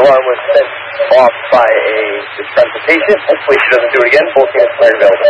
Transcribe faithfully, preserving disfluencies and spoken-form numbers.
alarm was sent off by a disgruntled patient. Hopefully she doesn't do it again. Full team is cleared available.